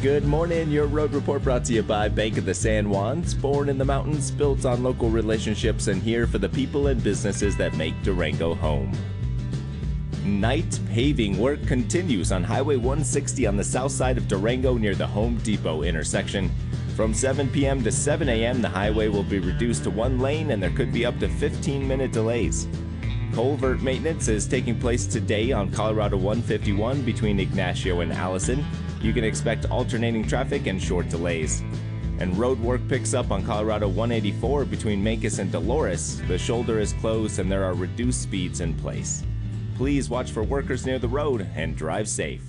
Good morning. Your road report brought to you by Bank of the San Juans. Born in the mountains, built on local relationships, and here for the people and businesses that make Durango home. Night paving work continues on Highway 160 on the south side of Durango near the Home Depot intersection. From 7 p.m. to 7 a.m., the highway will be reduced to one lane and there could be up to 15-minute delays. Culvert maintenance is taking place today on Colorado 151 between Ignacio and Allison. You can expect alternating traffic and short delays. And road work picks up on Colorado 184 between Mancos and Dolores. The shoulder is closed and there are reduced speeds in place. Please watch for workers near the road and drive safe.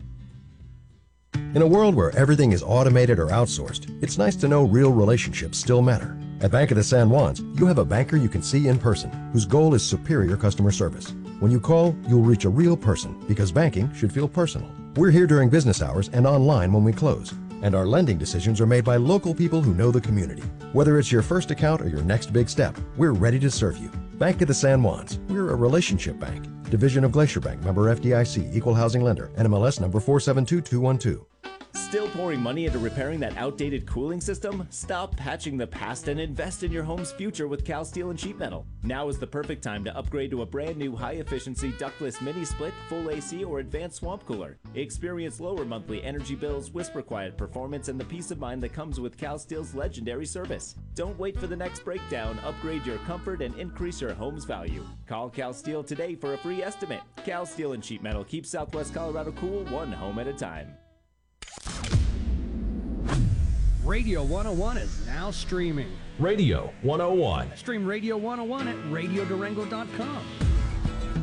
In a world where everything is automated or outsourced, it's nice to know real relationships still matter. At Bank of the San Juans, you have a banker you can see in person, whose goal is superior customer service. When you call, you'll reach a real person, because banking should feel personal. We're here during business hours and online when we close. And our lending decisions are made by local people who know the community. Whether it's your first account or your next big step, we're ready to serve you. Bank of the San Juans. We're a relationship bank. Division of Glacier Bank, member FDIC, equal housing lender, NMLS number 472212. Still pouring money into repairing that outdated cooling system? Stop patching the past and invest in your home's future with Cal Steel and Sheet Metal. Now is the perfect time to upgrade to a brand new high-efficiency ductless mini-split, full AC, or advanced swamp cooler. Experience lower monthly energy bills, whisper-quiet performance, and the peace of mind that comes with Cal Steel's legendary service. Don't wait for the next breakdown. Upgrade your comfort and increase your home's value. Call Cal Steel today for a free estimate. Cal Steel and Sheet Metal keep Southwest Colorado cool, one home at a time. Radio 101 is now streaming. Radio 101. Stream Radio 101 at radiodurango.com.